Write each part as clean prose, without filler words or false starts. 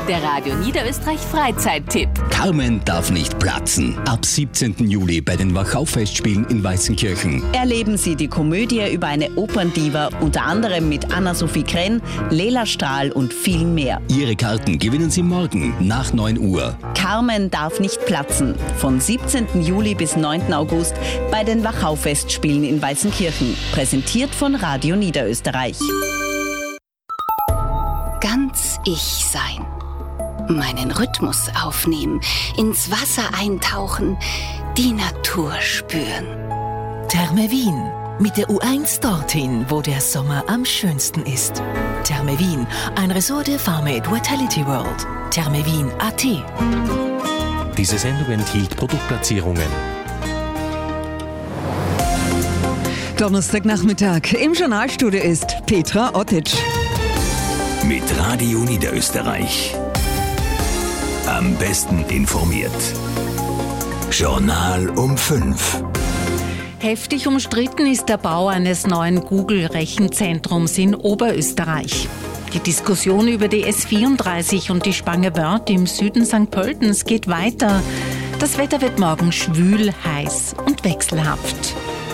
Der Radio Niederösterreich Freizeittipp. Carmen darf nicht platzen. Ab 17. Juli bei den Wachau-Festspielen in Weißenkirchen. Erleben Sie die Komödie über eine Operndiva, unter anderem mit Anna-Sophie Krenn, Lela Stahl und viel mehr. Ihre Karten gewinnen Sie morgen nach 9 Uhr. Carmen darf nicht platzen. Von 17. Juli bis 9. August bei den Wachau-Festspielen in Weißenkirchen. Präsentiert von Radio Niederösterreich. Ganz ich sein. Meinen Rhythmus aufnehmen, ins Wasser eintauchen, die Natur spüren. Therme Wien. Mit der U1 dorthin, wo der Sommer am schönsten ist. Therme Wien, ein Ressort der Farmate Vitality World. thermewien.at. Diese Sendung enthielt Produktplatzierungen. Donnerstagnachmittag. Im Journalstudio ist Petra Ottic. Mit Radio Niederösterreich. Am besten informiert. Journal um 5. Heftig umstritten ist der Bau eines neuen Google-Rechenzentrums in Oberösterreich. Die Diskussion über die S34 und die Spange Wörth im Süden St. Pöltens geht weiter. Das Wetter wird morgen schwül, heiß und wechselhaft.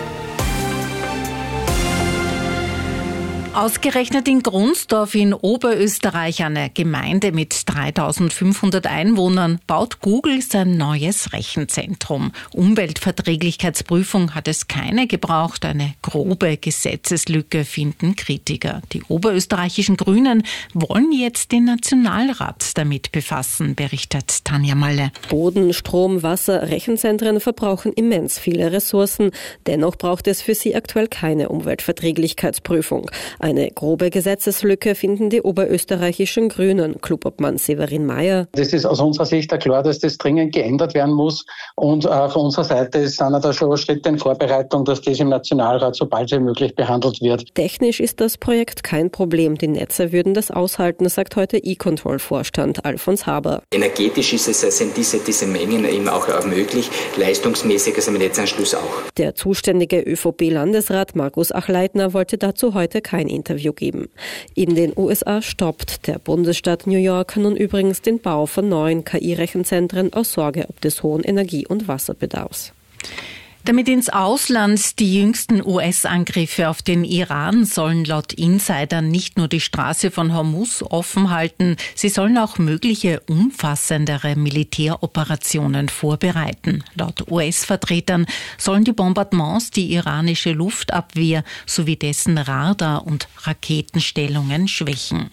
Ausgerechnet in Grunsdorf in Oberösterreich, einer Gemeinde mit 3500 Einwohnern, baut Google sein neues Rechenzentrum. Umweltverträglichkeitsprüfung hat es keine gebraucht. Eine grobe Gesetzeslücke finden Kritiker. Die oberösterreichischen Grünen wollen jetzt den Nationalrat damit befassen, berichtet Tanja Malle. Boden, Strom, Wasser, Rechenzentren verbrauchen immens viele Ressourcen. Dennoch braucht es für sie aktuell keine Umweltverträglichkeitsprüfung. Eine grobe Gesetzeslücke finden die oberösterreichischen Grünen. Clubobmann Severin Mayer. Das ist aus unserer Sicht klar, dass das dringend geändert werden muss. Und von unserer Seite sind da schon Schritte in Vorbereitung, dass das im Nationalrat so bald wie möglich behandelt wird. Technisch ist das Projekt kein Problem. Die Netze würden das aushalten, sagt heute E-Control-Vorstand Alfons Haber. Energetisch sind diese Mengen eben auch möglich. Leistungsmäßig ist am Netzanschluss auch. Der zuständige ÖVP-Landesrat Markus Achleitner wollte dazu heute kein Interview geben. In den USA stoppt der Bundesstaat New York nun übrigens den Bau von neuen KI-Rechenzentren aus Sorge ob des hohen Energie- und Wasserbedarfs. Damit ins Ausland die jüngsten US-Angriffe auf den Iran sollen laut Insidern nicht nur die Straße von Hormuz offen halten, sie sollen auch mögliche umfassendere Militäroperationen vorbereiten. Laut US-Vertretern sollen die Bombardements die iranische Luftabwehr sowie dessen Radar- und Raketenstellungen schwächen.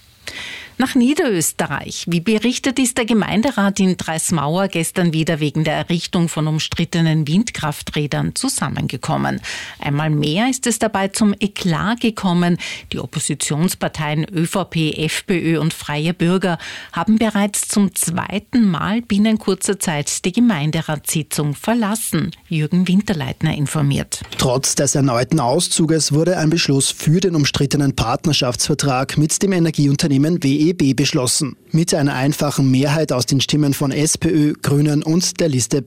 Nach Niederösterreich. Wie berichtet, ist der Gemeinderat in Dreismauer gestern wieder wegen der Errichtung von umstrittenen Windkrafträdern zusammengekommen. Einmal mehr ist es dabei zum Eklat gekommen. Die Oppositionsparteien ÖVP, FPÖ und Freie Bürger haben bereits zum zweiten Mal binnen kurzer Zeit die Gemeinderatssitzung verlassen. Jürgen Winterleitner informiert. Trotz des erneuten Auszuges wurde ein Beschluss für den umstrittenen Partnerschaftsvertrag mit dem Energieunternehmen WEB beschlossen. Mit einer einfachen Mehrheit aus den Stimmen von SPÖ, Grünen und der Liste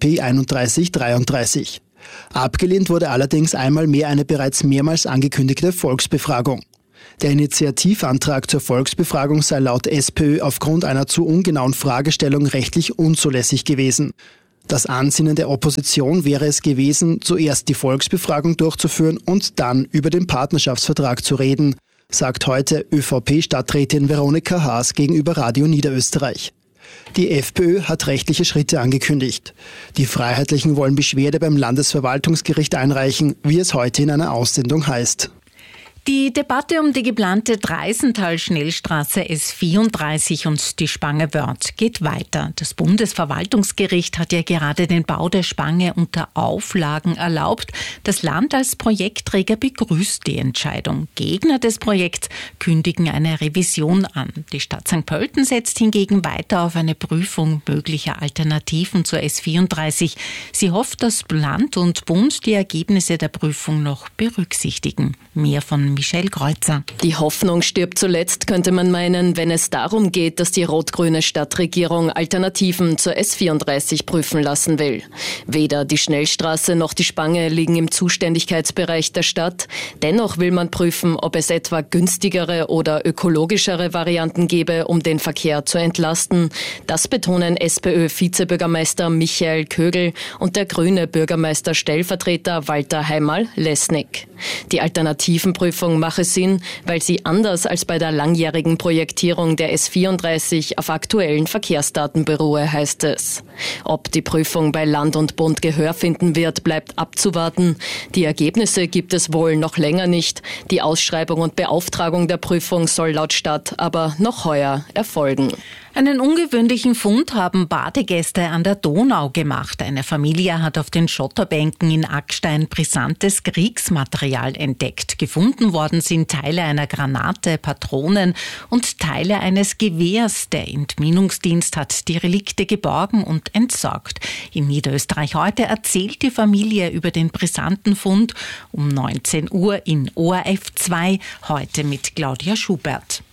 P3133. Abgelehnt wurde allerdings einmal mehr eine bereits mehrmals angekündigte Volksbefragung. Der Initiativantrag zur Volksbefragung sei laut SPÖ aufgrund einer zu ungenauen Fragestellung rechtlich unzulässig gewesen. Das Ansinnen der Opposition wäre es gewesen, zuerst die Volksbefragung durchzuführen und dann über den Partnerschaftsvertrag zu reden, sagt heute ÖVP-Stadträtin Veronika Haas gegenüber Radio Niederösterreich. Die FPÖ hat rechtliche Schritte angekündigt. Die Freiheitlichen wollen Beschwerde beim Landesverwaltungsgericht einreichen, wie es heute in einer Aussendung heißt. Die Debatte um die geplante Dreisental-Schnellstraße S34 und die Spange Wörth geht weiter. Das Bundesverwaltungsgericht hat ja gerade den Bau der Spange unter Auflagen erlaubt. Das Land als Projektträger begrüßt die Entscheidung. Gegner des Projekts kündigen eine Revision an. Die Stadt St. Pölten setzt hingegen weiter auf eine Prüfung möglicher Alternativen zur S34. Sie hofft, dass Land und Bund die Ergebnisse der Prüfung noch berücksichtigen. Mehr von Michelle Kreuzer. Die Hoffnung stirbt zuletzt, könnte man meinen, wenn es darum geht, dass die rot-grüne Stadtregierung Alternativen zur S34 prüfen lassen will. Weder die Schnellstraße noch die Spange liegen im Zuständigkeitsbereich der Stadt. Dennoch will man prüfen, ob es etwa günstigere oder ökologischere Varianten gäbe, um den Verkehr zu entlasten. Das betonen SPÖ-Vizebürgermeister Michael Kögel und der grüne Bürgermeister-Stellvertreter Walter Heimal-Lesnick. Die Alternativenprüfung mache Sinn, weil sie anders als bei der langjährigen Projektierung der S34 auf aktuellen Verkehrsdaten beruhe, heißt es. Ob die Prüfung bei Land und Bund Gehör finden wird, bleibt abzuwarten. Die Ergebnisse gibt es wohl noch länger nicht. Die Ausschreibung und Beauftragung der Prüfung soll laut Stadt aber noch heuer erfolgen. Einen ungewöhnlichen Fund haben Badegäste an der Donau gemacht. Eine Familie hat auf den Schotterbänken in Ackstein brisantes Kriegsmaterial entdeckt. Gefunden worden sind Teile einer Granate, Patronen und Teile eines Gewehrs. Der Entminungsdienst hat die Relikte geborgen und entsorgt. In Niederösterreich heute erzählt die Familie über den brisanten Fund um 19 Uhr in ORF 2, heute mit Claudia Schubert.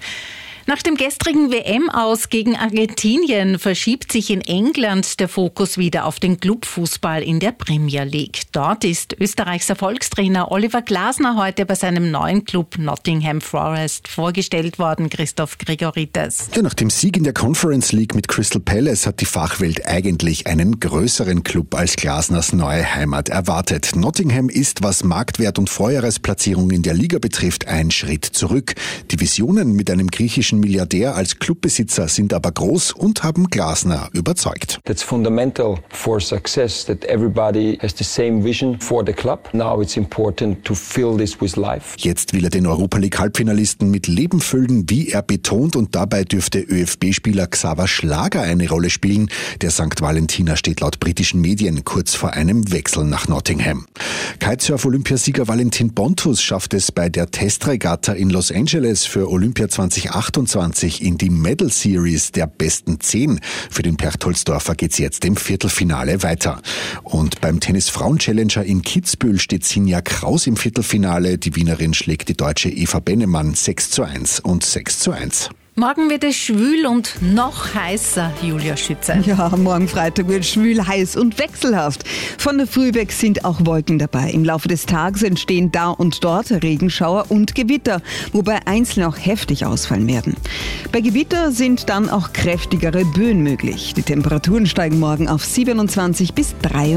Nach dem gestrigen WM-Aus gegen Argentinien verschiebt sich in England der Fokus wieder auf den Clubfußball in der Premier League. Dort ist Österreichs Erfolgstrainer Oliver Glasner heute bei seinem neuen Club Nottingham Forest vorgestellt worden. Christoph Gregorites. Ja, nach dem Sieg in der Conference League mit Crystal Palace hat die Fachwelt eigentlich einen größeren Club als Glasners neue Heimat erwartet. Nottingham ist, was Marktwert und Vorjahresplatzierung in der Liga betrifft, ein Schritt zurück. Die Visionen mit einem griechischen Milliardär als Clubbesitzer sind aber groß und haben Glasner überzeugt. That's fundamental for success, that everybody has the same vision for the club. Now it's important to fill this with life. Jetzt will er den Europa League Halbfinalisten mit Leben füllen, wie er betont, und dabei dürfte ÖFB-Spieler Xaver Schlager eine Rolle spielen. Der St. Valentiner steht laut britischen Medien kurz vor einem Wechsel nach Nottingham. Kitesurf-Olympiasieger Valentin Bontus schafft es bei der Testregatta in Los Angeles für Olympia 2028 in die Medal Series der besten 10. Für den Perchtoldsdorfer geht's jetzt im Viertelfinale weiter. Und beim Tennis-Frauen-Challenger in Kitzbühel steht Sinja Kraus im Viertelfinale. Die Wienerin schlägt die deutsche Eva Bennemann 6:1 und 6:1. Morgen wird es schwül und noch heißer, Julia Schütze. Ja, morgen Freitag wird schwül, heiß und wechselhaft. Von der Früh weg sind auch Wolken dabei. Im Laufe des Tages entstehen da und dort Regenschauer und Gewitter, wobei einzelne auch heftig ausfallen werden. Bei Gewitter sind dann auch kräftigere Böen möglich. Die Temperaturen steigen morgen auf 27 bis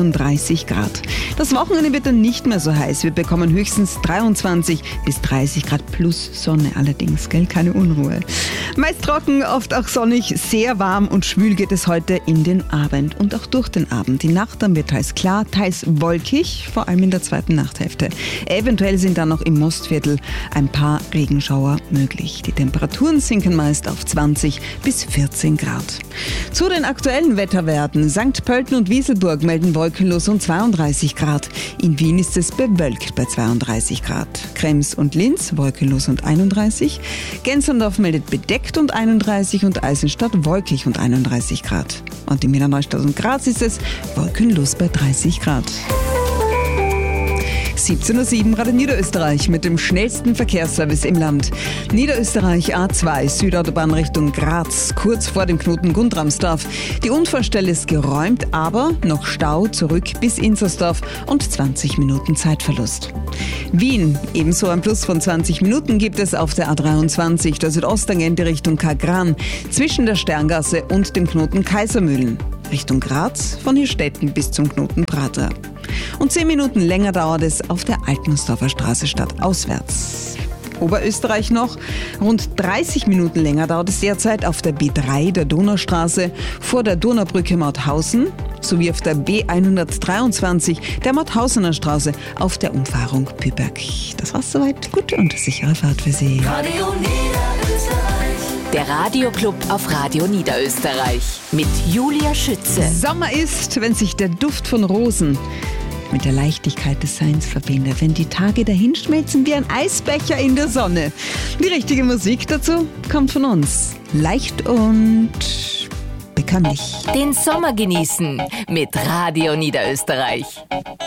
33 Grad. Das Wochenende wird dann nicht mehr so heiß. Wir bekommen höchstens 23 bis 30 Grad plus Sonne allerdings, gell? Keine Unruhe. Meist trocken, oft auch sonnig, sehr warm und schwül geht es heute in den Abend und auch durch den Abend. Die Nacht dann wird teils klar, teils wolkig, vor allem in der zweiten Nachthälfte. Eventuell sind dann noch im Mostviertel ein paar Regenschauer möglich. Die Temperaturen sinken meist auf 20 bis 14 Grad. Zu den aktuellen Wetterwerten. St. Pölten und Wieselburg melden wolkenlos und 32 Grad. In Wien ist es bewölkt bei 32 Grad. Krems und Linz wolkenlos und 31. Gensendorf meldet bedeckt und 31 und Eisenstadt wolkig und 31 Grad. Und in Wiener Neustadt und Graz ist es wolkenlos bei 30 Grad. 17:07 Uhr Radio Niederösterreich mit dem schnellsten Verkehrsservice im Land. Niederösterreich A2 Südautobahn Richtung Graz, kurz vor dem Knoten Gundramsdorf. Die Unfallstelle ist geräumt, aber noch Stau zurück bis Inzersdorf und 20 Minuten Zeitverlust. Wien, ebenso ein Plus von 20 Minuten gibt es auf der A23, der Südosttangente Richtung Kagran, zwischen der Sterngasse und dem Knoten Kaisermühlen. Richtung Graz, von Hirstetten bis zum Knoten Prater. Und 10 Minuten länger dauert es auf der Altnussdorfer Straße stadtauswärts. Oberösterreich noch. Rund 30 Minuten länger dauert es derzeit auf der B3 der Donaustraße vor der Donaubrücke Mauthausen sowie auf der B123 der Mauthausener Straße auf der Umfahrung Püberg. Das war's soweit. Gute und sichere Fahrt für Sie. Radio Niederösterreich. Der Radioclub auf Radio Niederösterreich mit Julia Schütze. Sommer ist, wenn sich der Duft von Rosen mit der Leichtigkeit des Seins verbindet, wenn die Tage dahinschmelzen wie ein Eisbecher in der Sonne. Die richtige Musik dazu kommt von uns. Leicht und bekömmlich. Den Sommer genießen mit Radio Niederösterreich.